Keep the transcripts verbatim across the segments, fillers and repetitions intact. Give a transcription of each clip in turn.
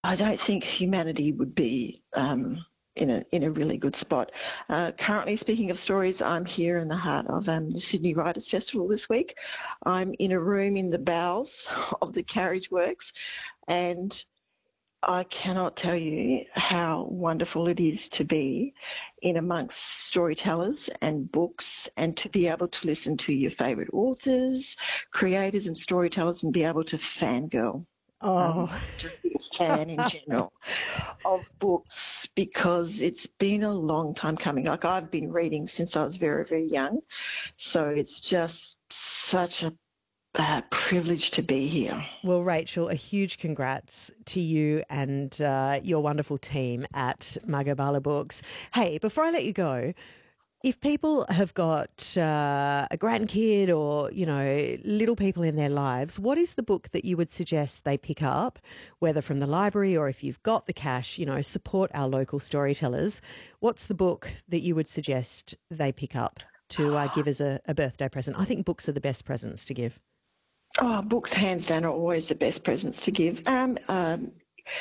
I don't think humanity would be um, in a in a really good spot. Uh, currently, speaking of stories, I'm here in the heart of um, the Sydney Writers' Festival this week. I'm in a room in the bowels of the Carriage Works, and I cannot tell you how wonderful it is to be in amongst storytellers and books and to be able to listen to your favourite authors, creators and storytellers and be able to fangirl. Oh. Um, just be a fan in general of books because it's been a long time coming. Like I've been reading since I was very, very young. So it's just such a uh, privilege to be here. Well, Rachel, a huge congrats to you and uh, your wonderful team at Magabala Books. Hey, before I let you go, if people have got uh, a grandkid or, you know, little people in their lives, what is the book that you would suggest they pick up, whether from the library or if you've got the cash, you know, support our local storytellers? What's the book that you would suggest they pick up to uh, give as a, a birthday present? I think books are the best presents to give. Oh, books, hands down, are always the best presents to give. Um, um,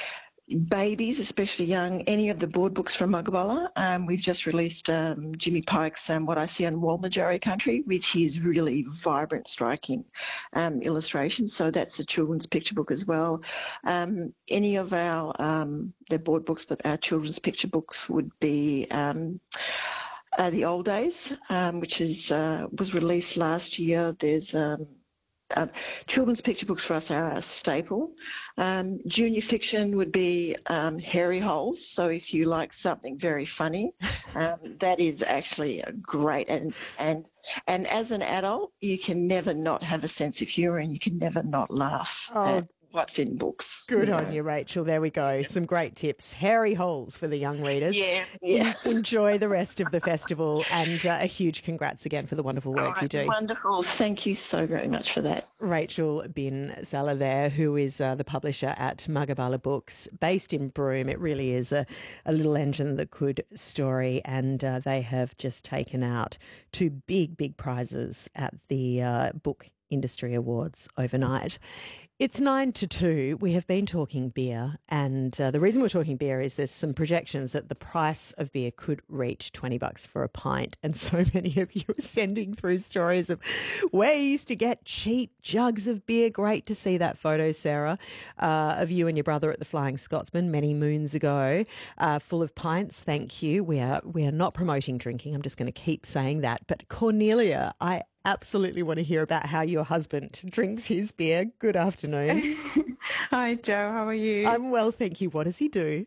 babies, especially young, any of the board books from Mugabala. Um, we've just released um, Jimmy Pike's um, What I See on Walmajari Country with his really vibrant, striking um, illustrations. So that's a children's picture book as well. Um, any of our, um, they're board books, but our children's picture books would be um, uh, The Old Days, um, which is uh, was released last year. There's um, Uh, children's picture books for us are a staple. Um, junior fiction would be um, Hairy Holes. So if you like something very funny, um, that is actually a great. And and and as an adult, you can never not have a sense of humour, and you can never not laugh Oh, at what's in books. good you on know. you, Rachel. There we go. Some great tips. Hairy Holes for the young readers. Yeah, yeah. En- enjoy the rest of the festival, and uh, a huge congrats again for the wonderful work All right, you do. wonderful. Thank you so very much for that. Rachel Bin Salah there, who is uh, the publisher at Magabala Books, based in Broome. It really is a, a little engine that could story, and uh, they have just taken out two big, big prizes at the uh, Book Industry Awards overnight. It's nine to two. We have been talking beer, and uh, the reason we're talking beer is there's some projections that the price of beer could reach twenty bucks for a pint, and so many of you are sending through stories of where you used to get cheap jugs of beer. Great to see that photo, Sarah, uh, of you and your brother at the Flying Scotsman many moons ago, uh, full of pints. Thank you. We are we are not promoting drinking. I'm just going to keep saying that. But Cornelia, I absolutely want to hear about how your husband drinks his beer. Good afternoon. Hi, Joe. How are you? I'm well, thank you. What does he do?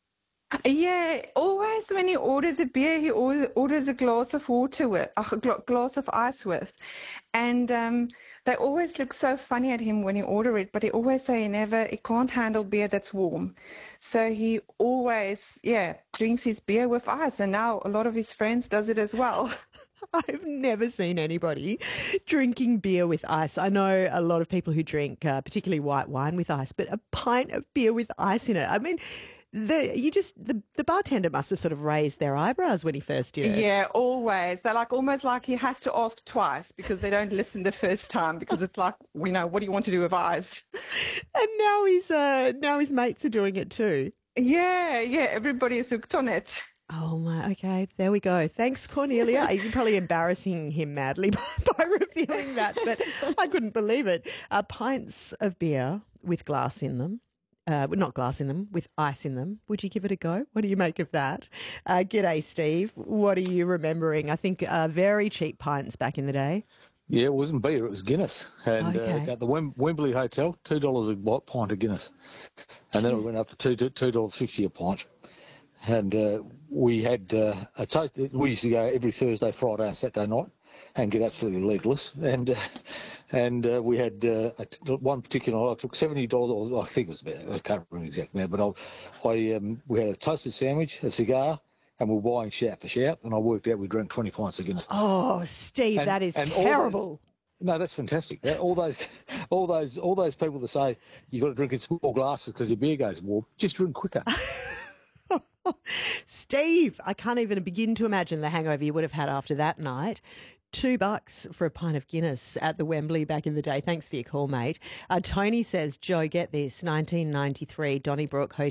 Yeah, always when he orders a beer, he always orders a glass of water with, a gl- glass of ice with. And um, they always look so funny at him when he order it, but he always say he never, he can't handle beer that's warm. So he always, yeah, drinks his beer with ice. And now a lot of his friends does it as well. I've never seen anybody drinking beer with ice. I know a lot of people who drink uh, particularly white wine with ice, but a pint of beer with ice in it. I mean, the you just the, the bartender must have sort of raised their eyebrows when he first did it. Yeah, always. They're like almost like he has to ask twice because they don't listen the first time because it's like, you know, what do you want to do with ice? And now he's uh, now his mates are doing it too. Yeah, yeah, everybody is hooked on it. Oh my, okay, there we go. Thanks, Cornelia. You're probably embarrassing him madly by, by revealing that, but I couldn't believe it. Uh, pints of beer with glass in them. Uh, not glass in them, with ice in them. Would you give it a go? What do you make of that? Uh, g'day, Steve. What are you remembering? I think uh, very cheap pints back in the day. Yeah, it wasn't beer, it was Guinness. And Okay. uh, at the Wem- Wembley Hotel, two dollars a bo- pint of Guinness. And then it went up to two dollars two dollars fifty a pint. And uh, we had uh, a toast. We used to go every Thursday, Friday, and Saturday night, and get absolutely legless. And uh, and uh, we had uh, a t- one particular night. I took seventy dollars. I think it was about. I can't remember exactly now, but I, I um, we had a toasted sandwich, a cigar, and we were buying shout for shout. And I worked out we drank twenty pints of Guinness. Oh, Steve, And- that is and all terrible. No, that's fantastic. That- All those, all those, all those people that say you got to drink in small glasses because your beer goes warm, just drink quicker. Steve, I can't even begin to imagine the hangover you would have had after that night. Two bucks for a pint of Guinness at the Wembley back in the day. Thanks for your call, mate. Uh, Tony says, Joe, get this, nineteen ninety-three, Donnybrook Hotel.